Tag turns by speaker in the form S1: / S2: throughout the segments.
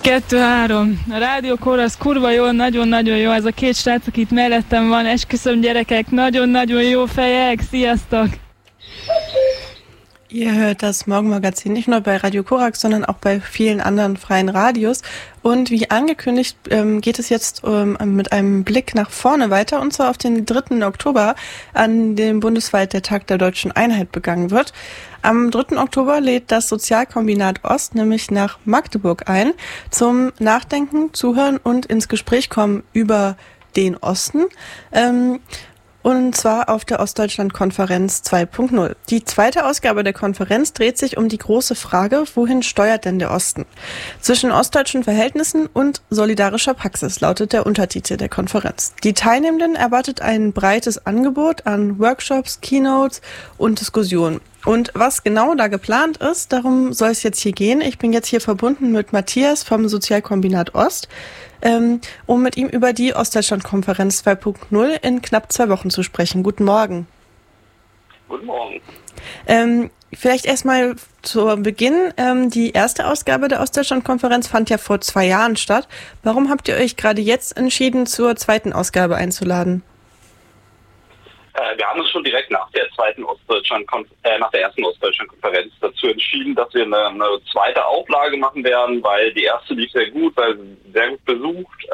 S1: 1, 2, 3. A rádiókor az kurva jó, nagyon-nagyon jó. Ez a két srác, aki itt mellettem van, esküszöm gyerekek, nagyon-nagyon jó fejek. Sziasztok!
S2: Ihr hört das Morgenmagazin nicht nur bei Radio Korax, sondern auch bei vielen anderen freien Radios. Und wie angekündigt geht es jetzt mit einem Blick nach vorne weiter, und zwar auf den 3. Oktober, an dem bundesweit der Tag der Deutschen Einheit begangen wird. Am 3. Oktober lädt das Sozialkombinat Ost nämlich nach Magdeburg ein, zum Nachdenken, Zuhören und ins Gespräch kommen über den Osten. Und zwar auf der Ostdeutschland-Konferenz 2.0. Die zweite Ausgabe der Konferenz dreht sich um die große Frage, wohin steuert denn der Osten? Zwischen ostdeutschen Verhältnissen und solidarischer Praxis lautet der Untertitel der Konferenz. Die Teilnehmenden erwartet ein breites Angebot an Workshops, Keynotes und Diskussionen. Und was genau da geplant ist, darum soll es jetzt hier gehen. Ich bin jetzt hier verbunden mit Matthias vom Sozialkombinat Ost, um mit ihm über die Ostdeutschland-Konferenz 2.0 in knapp 2 Wochen zu sprechen. Guten Morgen.
S3: Guten Morgen.
S2: Vielleicht erstmal zu Beginn. Die erste Ausgabe der Ostdeutschland-Konferenz fand ja vor 2 Jahren statt. Warum habt ihr euch gerade jetzt entschieden, zur zweiten Ausgabe einzuladen?
S3: Wir haben uns schon direkt nach der ersten Ostdeutschland-Konferenz dazu entschieden, dass wir eine zweite Auflage machen werden, weil die erste lief sehr gut, weil sehr gut besucht.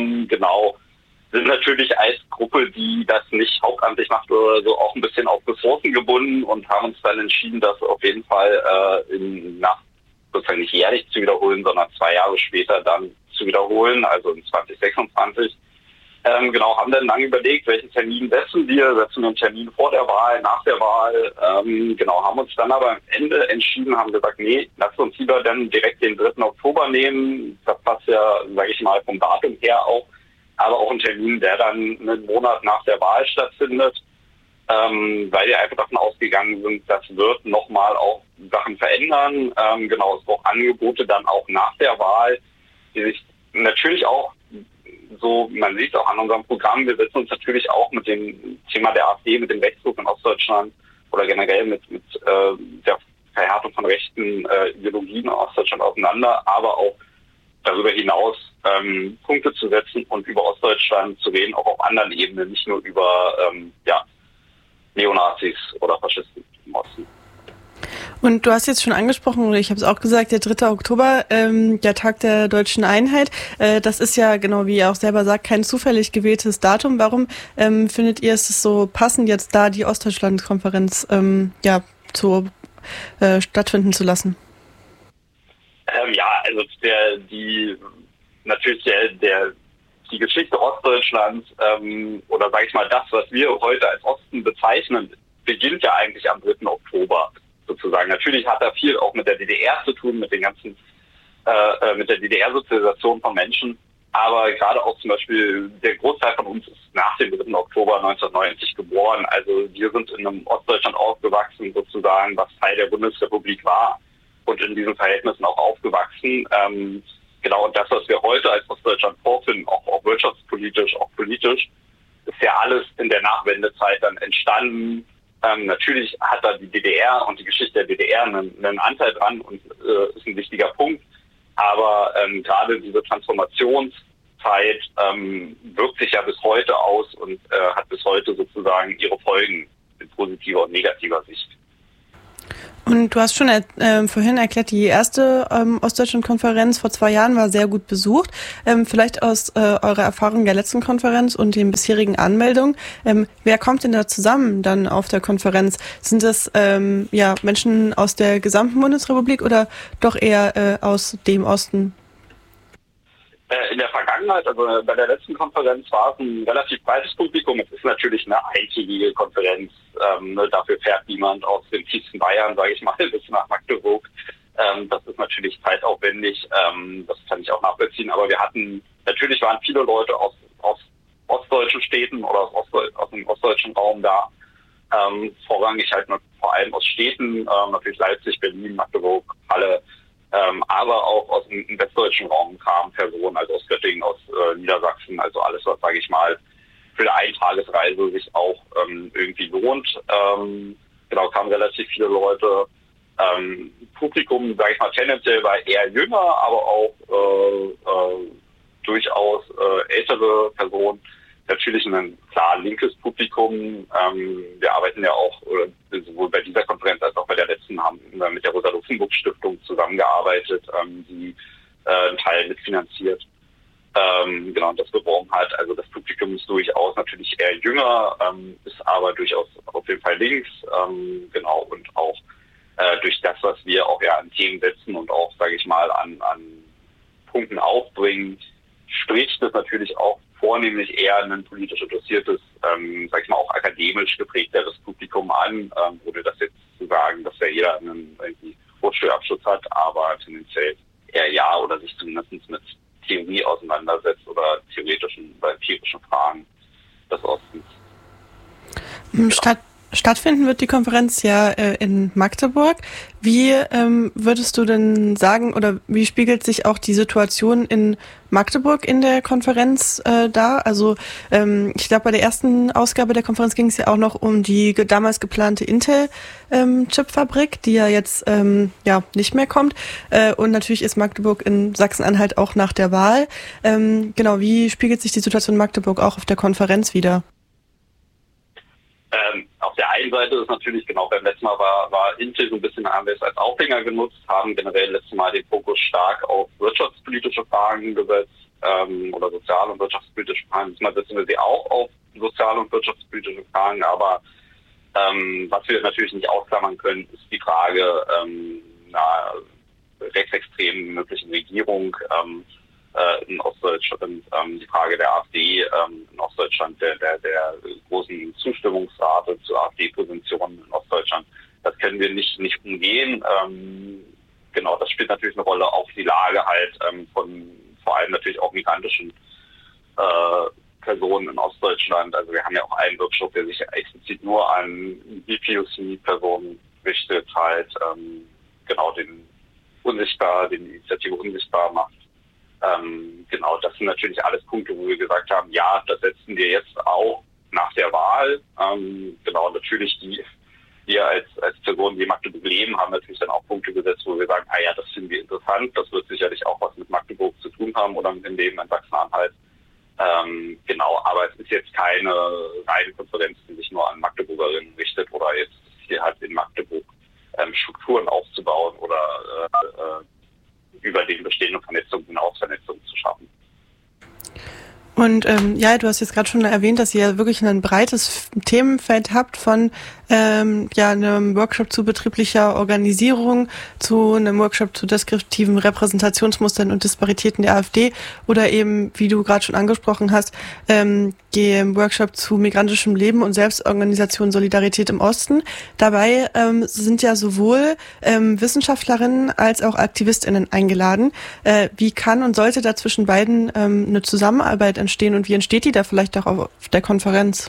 S3: Sind natürlich als Gruppe, die das nicht hauptamtlich macht oder so, auch ein bisschen auf Ressourcen gebunden und haben uns dann entschieden, das auf jeden Fall sozusagen nicht jährlich zu wiederholen, sondern 2 Jahre später dann zu wiederholen, also in 2026. Haben dann lange überlegt, welchen Termin setzen wir einen Termin vor der Wahl, nach der Wahl, haben uns dann aber am Ende entschieden, haben gesagt, nee, lasst uns lieber dann direkt den 3. Oktober nehmen, das passt ja, sage ich mal, vom Datum her auch, aber auch ein Termin, der dann einen Monat nach der Wahl stattfindet, weil wir einfach davon ausgegangen sind, das wird nochmal auch Sachen verändern, es wird auch Angebote dann auch nach der Wahl, die sich natürlich auch so, man sieht auch an unserem Programm, wir setzen uns natürlich auch mit dem Thema der AfD, mit dem Rechtsruck in Ostdeutschland oder generell mit der Verhärtung von rechten Ideologien in Ostdeutschland auseinander, aber auch darüber hinaus Punkte zu setzen und über Ostdeutschland zu reden, auch auf anderen Ebenen, nicht nur über Neonazis oder Faschisten im Osten.
S2: Und du hast jetzt schon angesprochen, oder ich habe es auch gesagt, der 3. Oktober, der Tag der Deutschen Einheit, das ist ja, genau wie ihr auch selber sagt, kein zufällig gewähltes Datum. Warum findet ihr es so passend, jetzt da die Ostdeutschland-Konferenz stattfinden zu lassen?
S3: Die Geschichte Ostdeutschlands oder sage ich mal das, was wir heute als Osten bezeichnen, beginnt ja eigentlich am 3. Oktober. Sozusagen. Natürlich hat er viel auch mit der DDR zu tun, mit den ganzen, mit der DDR-Sozialisation von Menschen. Aber gerade auch zum Beispiel der Großteil von uns ist nach dem 3. Oktober 1990 geboren. Also wir sind in einem Ostdeutschland aufgewachsen, sozusagen, was Teil der Bundesrepublik war und in diesen Verhältnissen auch aufgewachsen. Und das, was wir heute als Ostdeutschland vorfinden, auch wirtschaftspolitisch, auch politisch, ist ja alles in der Nachwendezeit dann entstanden. Natürlich hat da die DDR und die Geschichte der DDR einen Anteil dran und ist ein wichtiger Punkt. Aber gerade diese Transformationszeit wirkt sich ja bis heute aus und hat bis heute sozusagen ihre Folgen in positiver und negativer Sicht.
S2: Und du hast schon vorhin erklärt, die erste Ostdeutschland-Konferenz vor 2 Jahren war sehr gut besucht. Vielleicht aus eurer Erfahrung der letzten Konferenz und den bisherigen Anmeldungen. Wer kommt denn da zusammen dann auf der Konferenz? Sind das Menschen aus der gesamten Bundesrepublik oder doch eher aus dem Osten?
S3: In der Vergangenheit, also bei der letzten Konferenz, war es ein relativ breites Publikum. Es ist natürlich eine eintägige Konferenz. Dafür fährt niemand aus dem tiefsten Bayern, sage ich mal, bis nach Magdeburg. Das ist natürlich zeitaufwendig. Das kann ich auch nachvollziehen. Aber natürlich waren viele Leute aus ostdeutschen Städten oder aus dem ostdeutschen Raum da. Vorrangig halt vor allem aus Städten, natürlich Leipzig, Berlin, Magdeburg, Halle. Aber auch aus dem westdeutschen Raum kamen Personen, also aus Göttingen, aus Niedersachsen, also alles, was, sage ich mal, für eine Eintagesreise sich auch irgendwie lohnt. Kamen relativ viele Leute. Publikum, sage ich mal, tendenziell war eher jünger, aber auch durchaus ältere Personen. Natürlich ein klar linkes Publikum. Wir arbeiten ja auch sowohl bei dieser Konferenz als auch bei der letzten haben wir mit der Rosa-Luxemburg-Stiftung zusammengearbeitet, die einen Teil mitfinanziert. Genau, das beworben hat. Also das Publikum ist durchaus natürlich eher jünger, ist aber durchaus auf jeden Fall links. Genau, und auch durch das, was wir auch ja an Themen setzen und auch, sage ich mal, an Punkten aufbringen, spricht das natürlich auch vornehmlich eher ein politisch interessiertes, sag ich mal, auch akademisch geprägteres Publikum an, ohne das jetzt zu sagen, dass ja jeder einen irgendwie Hochschulabschluss hat, aber tendenziell eher ja oder sich zumindest mit Theorie auseinandersetzt oder theoretischen oder empirischen Fragen des Ostens.
S2: Genau. Stattfinden wird die Konferenz ja in Magdeburg. Wie würdest du denn sagen, oder wie spiegelt sich auch die Situation in Magdeburg in der Konferenz dar? Also ich glaube, bei der ersten Ausgabe der Konferenz ging es ja auch noch um die damals geplante Intel-Chipfabrik, die ja jetzt nicht mehr kommt. Und natürlich ist Magdeburg in Sachsen-Anhalt auch nach der Wahl. Genau, wie spiegelt sich die Situation in Magdeburg auch auf der Konferenz wider?
S3: Auf der einen Seite ist natürlich, genau, beim letzten Mal war Intel so ein bisschen, haben wir es als Aufhänger genutzt, haben generell letztes Mal den Fokus stark auf wirtschaftspolitische Fragen gesetzt oder sozial- und wirtschaftspolitische Fragen. Diesmal setzen wir sie auch auf sozial- und wirtschaftspolitische Fragen, aber was wir natürlich nicht ausklammern können, ist die Frage einer rechtsextremen möglichen Regierung in Ostdeutschland, die Frage der AfD in Ostdeutschland, der großen Zustimmungsrate zur AfD-Position in Ostdeutschland. Das können wir nicht umgehen. Genau, das spielt natürlich eine Rolle, auch die Lage halt von vor allem natürlich auch migrantischen Personen in Ostdeutschland. Also wir haben ja auch einen Workshop, der sich explizit nur an BPOC-Personen richtet, halt genau den Initiative unsichtbar macht. Genau, das sind natürlich alles Punkte, wo wir gesagt haben, ja, das setzen wir jetzt auch nach der Wahl. Genau, natürlich wir als Personen, die in Magdeburg leben, haben natürlich dann auch Punkte gesetzt, wo wir sagen, ja, das finden wir interessant, das wird sicherlich auch was mit Magdeburg zu tun haben oder mit dem Leben in Sachsen-Anhalt. Genau, aber es ist jetzt keine reine Konferenz, die sich nur an Magdeburgerinnen richtet oder jetzt hier halt in Magdeburg Strukturen aufzubauen oder über den bestehenden Vernetzungen hinaus Vernetzungen zu schaffen.
S2: Und du hast jetzt gerade schon erwähnt, dass ihr wirklich ein breites Themenfeld habt von einem Workshop zu betrieblicher Organisierung, zu einem Workshop zu deskriptiven Repräsentationsmustern und Disparitäten der AfD oder eben, wie du gerade schon angesprochen hast, dem Workshop zu migrantischem Leben und Selbstorganisation Solidarität im Osten. Dabei sind ja sowohl Wissenschaftlerinnen als auch AktivistInnen eingeladen. Wie kann und sollte da zwischen beiden eine Zusammenarbeit entstehen und wie entsteht die da vielleicht auch auf der Konferenz?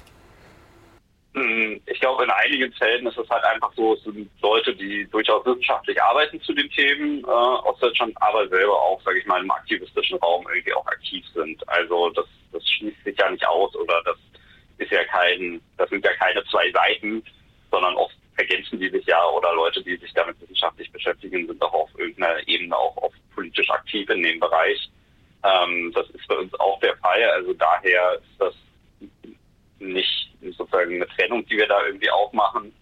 S3: Ich glaube, in einigen Fällen ist es halt einfach so, es sind Leute, die durchaus wissenschaftlich arbeiten zu den Themen aus Deutschland, aber selber auch, sage ich mal, im aktivistischen Raum irgendwie auch aktiv sind. Also das schließt sich ja nicht aus oder das sind ja keine zwei Seiten, sondern oft ergänzen die sich ja oder Leute, die sich damit wissenschaftlich beschäftigen, sind auch auf irgendeiner Ebene auch oft politisch aktiv in dem Bereich. Das ist bei uns auch der Fall. Also daher ist das nicht sozusagen eine Trennung, die wir da irgendwie aufmachen.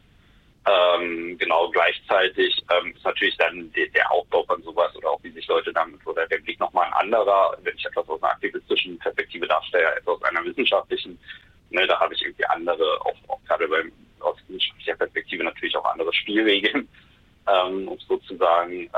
S3: Genau, gleichzeitig ist natürlich dann der Aufbau von sowas oder auch wie sich Leute damit oder der Blick nochmal ein anderer, wenn ich etwas aus einer aktivistischen Perspektive darstelle, als aus einer wissenschaftlichen, da habe ich irgendwie andere, auch gerade aus wissenschaftlicher Perspektive natürlich auch andere Spielregeln, um es so zu sagen.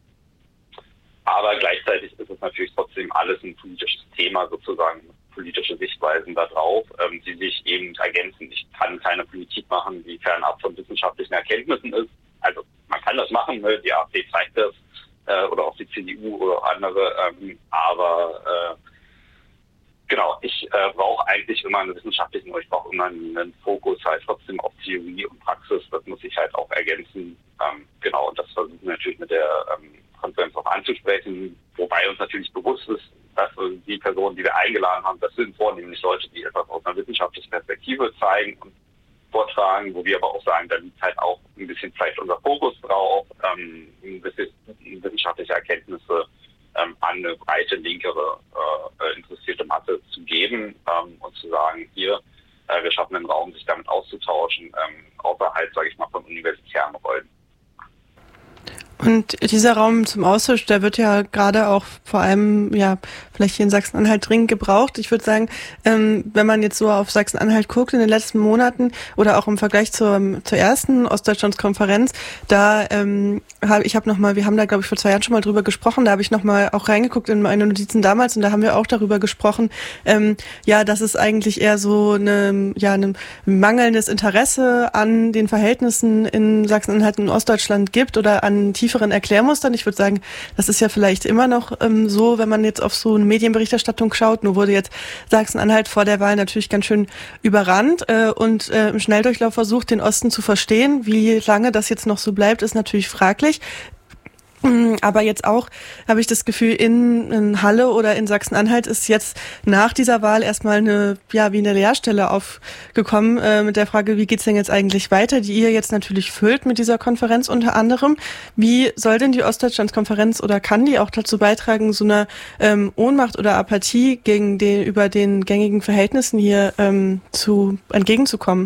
S3: Aber gleichzeitig ist es natürlich trotzdem alles ein politisches Thema, sozusagen politische Sichtweisen da drauf, die sich eben ergänzen. Ich kann keine Politik machen, die fernab von wissenschaftlichen Erkenntnissen ist. Also man kann das machen, die AfD zeigt das, oder auch die CDU oder andere, aber genau, ich brauche eigentlich immer einen wissenschaftlichen, ich brauche immer einen Fokus halt trotzdem auf Theorie und Praxis, das muss ich halt auch ergänzen. Genau, und das versuchen wir natürlich mit der Konferenz auch anzusprechen, wobei uns natürlich bewusst ist, dass die Personen, die wir eingeladen haben, das sind vornehmlich Leute, die etwas aus einer wissenschaftlichen Perspektive zeigen und vortragen, wo wir aber auch sagen, da liegt halt auch ein bisschen vielleicht unser Fokus drauf, wissenschaftliche Erkenntnisse an eine breite, linkere, interessierte Masse zu geben und zu sagen, hier, wir schaffen einen Raum, sich damit auszutauschen, außerhalb, sage ich mal, von universitären Rollen.
S2: Und dieser Raum zum Austausch, der wird ja gerade auch vor allem, ja, vielleicht hier in Sachsen-Anhalt dringend gebraucht. Ich würde sagen, wenn man jetzt so auf Sachsen-Anhalt guckt in den letzten Monaten oder auch im Vergleich zur ersten Ostdeutschlands-Konferenz, da wir haben da, glaube ich, vor 2 Jahren schon mal drüber gesprochen, da habe ich nochmal auch reingeguckt in meine Notizen damals und da haben wir auch darüber gesprochen, dass es eigentlich eher so ein mangelndes Interesse an den Verhältnissen in Sachsen-Anhalt und Ostdeutschland gibt oder an tieferen Erklärmustern. Ich würde sagen, das ist ja vielleicht immer noch so, wenn man jetzt auf so eine Medienberichterstattung schaut. Nur wurde jetzt Sachsen-Anhalt vor der Wahl natürlich ganz schön überrannt und im Schnelldurchlauf versucht, den Osten zu verstehen. Wie lange das jetzt noch so bleibt, ist natürlich fraglich. Aber jetzt auch habe ich das Gefühl, in Halle oder in Sachsen-Anhalt ist jetzt nach dieser Wahl erstmal wie eine Leerstelle aufgekommen mit der Frage, wie geht's denn jetzt eigentlich weiter, die ihr jetzt natürlich füllt mit dieser Konferenz unter anderem. Wie soll denn die Ostdeutschlands-Konferenz oder kann die auch dazu beitragen, so eine Ohnmacht oder Apathie über den gängigen Verhältnissen hier entgegenzukommen?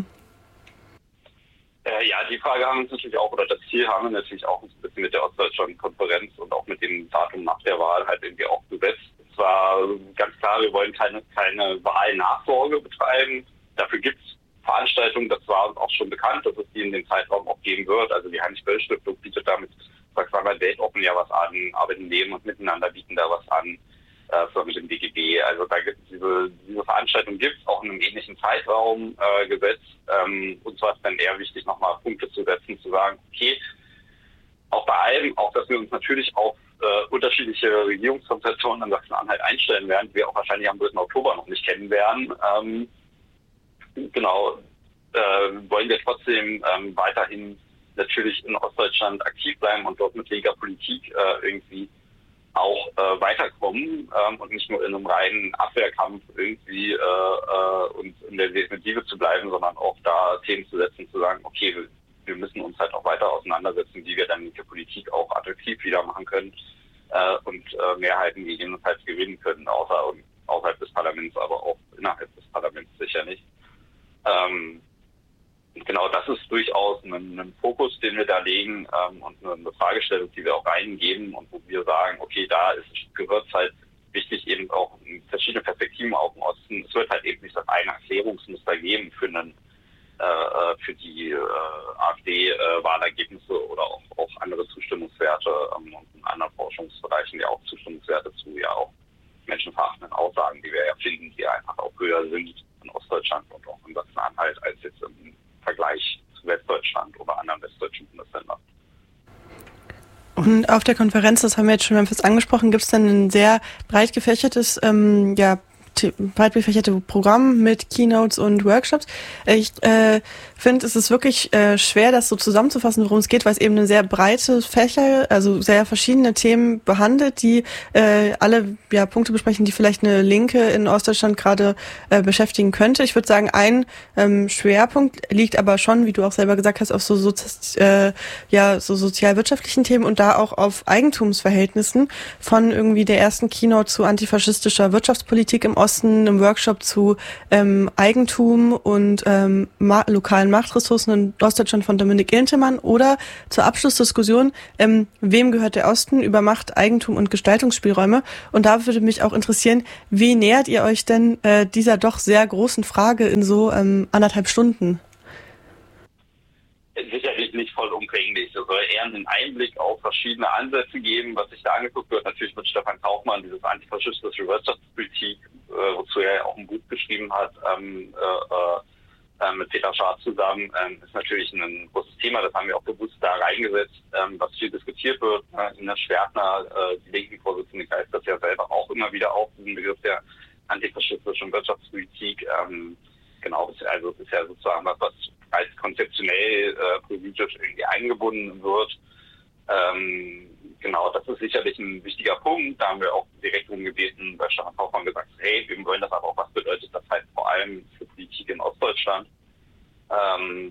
S3: Ja, die Frage haben wir uns natürlich auch, oder das Ziel haben wir natürlich auch ein bisschen mit der Ostdeutschland-Konferenz und auch mit dem Datum nach der Wahl halt irgendwie auch gesetzt. Es war ganz klar, wir wollen keine Wahlnachsorge betreiben. Dafür gibt es Veranstaltungen, das war uns auch schon bekannt, dass es die in dem Zeitraum auch geben wird. Also die Heinrich-Böll-Stiftung bietet damit Sachsen-Anhalt Weltoffen ja was an, Arbeiten, Leben und Miteinander bieten da was an. Mit dem DGB. Also da gibt es diese Veranstaltung gibt es auch in einem ähnlichen Zeitraum gesetzt. Uns war es dann eher wichtig, nochmal Punkte zu setzen, zu sagen, okay, auch bei allem, auch dass wir uns natürlich auf unterschiedliche Regierungskonstellationen in Sachsen-Anhalt einstellen werden, die wir auch wahrscheinlich am 3. Oktober noch nicht kennen werden. Wollen wir trotzdem weiterhin natürlich in Ostdeutschland aktiv bleiben und dort mit linker Politik irgendwie auch weiterkommen und nicht nur in einem reinen Abwehrkampf irgendwie und in der Defensive zu bleiben, sondern auch da Themen zu setzen, zu sagen, okay, wir müssen uns halt auch weiter auseinandersetzen, wie wir dann mit der Politik auch attraktiv wieder machen können und Mehrheiten gegebenenfalls gewinnen können, außerhalb des Parlaments, aber auch innerhalb des Parlaments sicher nicht. Genau, das ist durchaus ein Fokus, den wir da legen und eine Fragestellung, die wir auch reingeben und wo wir sagen, okay, gehört es halt wichtig, eben auch verschiedene Perspektiven auf dem Osten. Es wird halt eben nicht das eine Erklärungsmuster geben für die AfD-Wahlergebnisse oder auch andere Zustimmungswerte und in anderen Forschungsbereichen ja auch Zustimmungswerte zu ja auch menschenverachtenden Aussagen, die wir ja finden, die einfach auch höher sind in Ostdeutschland und auch in Sachsen-Anhalt als jetzt im Vergleich zu Westdeutschland oder anderen westdeutschen Bundesländern.
S2: Und auf der Konferenz, das haben wir jetzt schon fast angesprochen, gibt es dann ein sehr breit gefächertes Programm mit Keynotes und Workshops. Ich finde, es ist wirklich schwer, das so zusammenzufassen, worum es geht, weil es eben eine sehr breite Fächer, also sehr verschiedene Themen behandelt, die alle Punkte besprechen, die vielleicht eine Linke in Ostdeutschland gerade beschäftigen könnte. Ich würde sagen, ein Schwerpunkt liegt aber schon, wie du auch selber gesagt hast, auf so sozialwirtschaftlichen Themen und da auch auf Eigentumsverhältnissen von irgendwie der ersten Keynote zu antifaschistischer Wirtschaftspolitik im Osten, einem Workshop zu Eigentum und lokalen Machtressourcen in Ostdeutschland von Dominik Iltemann oder zur Abschlussdiskussion, wem gehört der Osten über Macht, Eigentum und Gestaltungsspielräume. Und da würde mich auch interessieren, wie nähert ihr euch denn dieser doch sehr großen Frage in so 1,5 Stunden?
S3: Sicherlich nicht vollumfänglich. Es soll eher einen Einblick auf verschiedene Ansätze geben, was sich da angeguckt wird. Natürlich mit Stefan Kaufmann, dieses antifaschistische Wirtschaftspolitik, wozu er ja auch ein Buch geschrieben hat, mit Peter Schardt zusammen, ist natürlich ein großes Thema. Das haben wir auch bewusst da reingesetzt, was viel diskutiert wird. Ines Schwertner, die linken Vorsitzende, greift das ja selber auch immer wieder auf, diesen Begriff der antifaschistischen Wirtschaftspolitik. Genau, also es ist ja sozusagen was als konzeptionell politisch irgendwie eingebunden wird. Genau, das ist sicherlich ein wichtiger Punkt. Da haben wir auch direkt darum gebeten, bei Stefan Kaufmann gesagt, hey, wir wollen das aber auch, was bedeutet das halt vor allem für Politik in Ostdeutschland.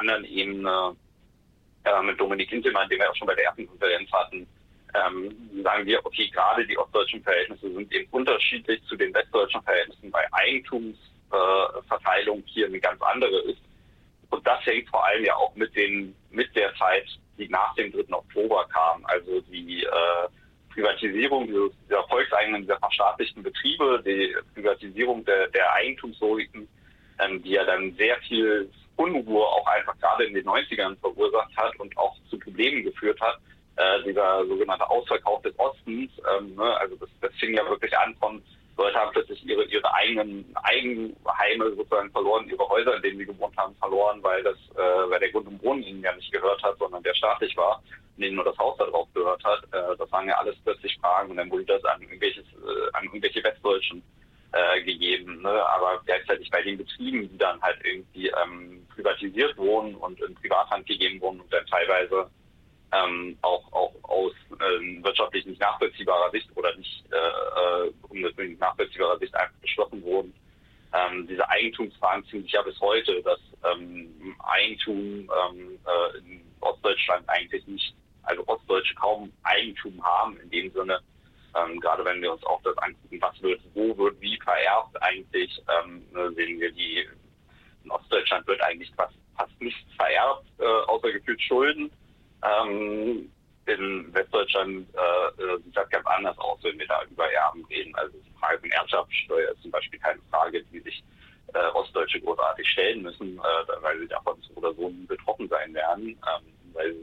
S3: anderen Ebene mit Dominik Hintelmann, den wir auch schon bei der ersten Konferenz hatten, sagen wir, okay, gerade die ostdeutschen Verhältnisse sind eben unterschiedlich zu den westdeutschen Verhältnissen, weil Eigentumsverteilung hier eine ganz andere ist. Und das hängt vor allem ja auch mit der Zeit, die nach dem 3. Oktober kam, also die Privatisierung dieser volkseigenen, dieser verstaatlichten Betriebe, die Privatisierung der Eigentumslogiken, die ja dann sehr viel Unruhe auch einfach gerade in den 90ern verursacht hat und auch zu Problemen geführt hat. Dieser sogenannte Ausverkauf des Ostens, also das fing ja wirklich an von, Leute haben plötzlich ihre eigenen Eigenheime sozusagen verloren, ihre Häuser, in denen sie gewohnt haben, verloren, weil der Grund und Boden ihnen ja nicht gehört hat, sondern der staatlich war, in dem nur das Haus darauf gehört hat. Das waren ja alles plötzlich Fragen und dann wurde das an irgendwelche Westdeutschen gegeben, ne? Aber gleichzeitig bei den Betrieben, die dann halt irgendwie privatisiert wurden und in Privathand gegeben wurden und dann teilweise auch aus wirtschaftlich nicht nachvollziehbarer Sicht oder nicht unbedingt nachvollziehbarer Sicht einfach beschlossen wurden. Diese Eigentumsfragen ziehen sich ja bis heute, dass Eigentum in Ostdeutschland eigentlich nicht, also Ostdeutsche kaum Eigentum haben in dem Sinne, gerade wenn wir uns auch das angucken, wo wird wie vererbt eigentlich, sehen wir in Ostdeutschland wird eigentlich fast nichts vererbt, außer gefühlt Schulden. In Westdeutschland sieht das ganz anders aus, wenn wir da über Erben reden. Also die Frage von Erbschaftssteuer ist zum Beispiel keine Frage, die sich Ostdeutsche großartig stellen müssen, weil sie davon so oder so nie betroffen sein werden, weil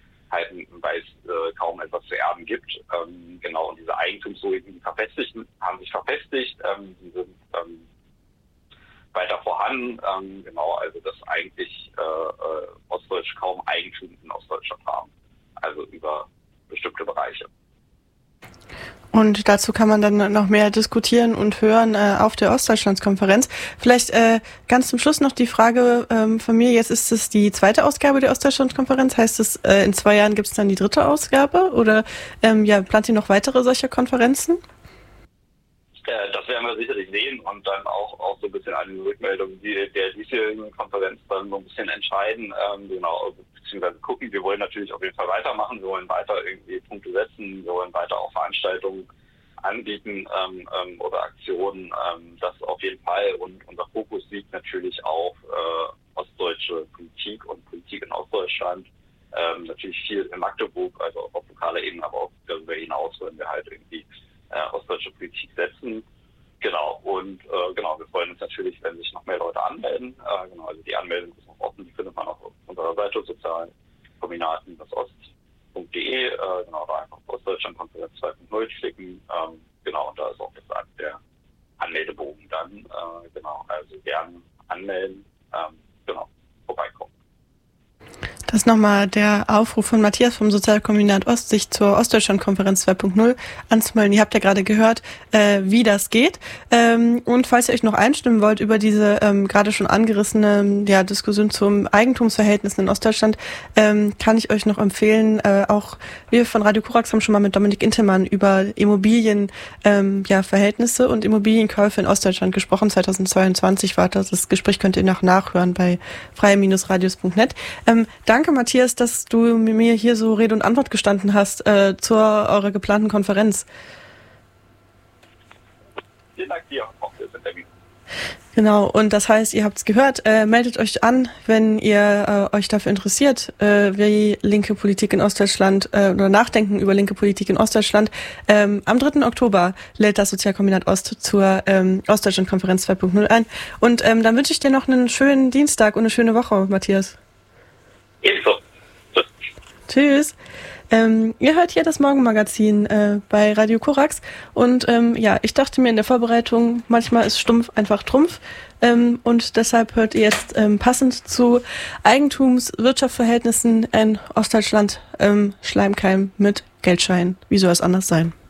S3: es kaum etwas zu erben gibt. Genau, und diese Eigentumslogiken, haben sich verfestigt, die sind weiter vorhanden. Genau, also dass eigentlich Ostdeutsche kaum Eigentum in Ostdeutschland haben. Also über bestimmte Bereiche.
S2: Und dazu kann man dann noch mehr diskutieren und hören auf der Ostdeutschlandskonferenz. Vielleicht ganz zum Schluss noch die Frage von mir. Jetzt ist es die 2. Ausgabe der Ostdeutschlandskonferenz. Heißt es, in 2 Jahren gibt es dann die 3. Ausgabe? Oder plant ihr noch weitere solcher Konferenzen?
S3: Das werden wir sicherlich sehen und dann auch so ein bisschen an den Rückmeldungen der diesjährigen Konferenz dann so ein bisschen entscheiden, beziehungsweise gucken. Wir wollen natürlich auf jeden Fall weitermachen, wir wollen weiter irgendwie Punkte setzen, wir wollen weiter auch Veranstaltungen anbieten oder Aktionen, das auf jeden Fall. Und unser Fokus liegt natürlich auf ostdeutsche Politik und Politik in Ostdeutschland. Natürlich viel in Magdeburg, also auch auf lokaler Ebene, aber auch darüber hinaus wollen wir halt irgendwie ostdeutsche Politik setzen. Genau, und wir freuen uns natürlich, wenn sich noch mehr Leute anmelden. Also die Anmeldung ist noch offen, die findet man auch auf unserer Seite sozialkombinaten.ost.de. Da einfach auf Ostdeutschlandkonferenz 2.0 klicken. Und da ist auch der Anmeldebogen dann. Also gerne anmelden, vorbeikommen.
S2: Das ist nochmal der Aufruf von Matthias vom Sozialkombinat Ost, sich zur Ostdeutschlandkonferenz 2.0 anzumelden. Ihr habt ja gerade gehört, wie das geht. Und falls ihr euch noch einstimmen wollt über diese gerade schon angerissene Diskussion zum Eigentumsverhältnissen in Ostdeutschland, kann ich euch noch empfehlen, auch wir von Radio Korax haben schon mal mit Dominik Hintelmann über Immobilienverhältnisse und Immobilienkäufe in Ostdeutschland gesprochen. 2022 war das. Das Gespräch könnt ihr noch nachhören bei freie-radios.net. Danke, Matthias, dass du mir hier so Rede und Antwort gestanden hast zu eurer geplanten Konferenz.
S3: Vielen Dank dir auch für das Interview.
S2: Genau, und das heißt, ihr habt es gehört, meldet euch an, wenn ihr euch dafür interessiert, wie linke Politik in Ostdeutschland oder Nachdenken über linke Politik in Ostdeutschland. Am 3. Oktober lädt das Sozialkombinat Ost zur Ostdeutschlandkonferenz 2.0 ein. Und dann wünsche ich dir noch einen schönen Dienstag und eine schöne Woche, Matthias.
S3: Ebenso.
S2: Tschüss. Ihr hört hier das Morgenmagazin bei Radio Korax und ich dachte mir in der Vorbereitung, manchmal ist stumpf einfach Trumpf und deshalb hört ihr jetzt passend zu Eigentums-Wirtschaftsverhältnissen in Ostdeutschland Schleimkeim mit Geldschein. Wie soll es anders sein?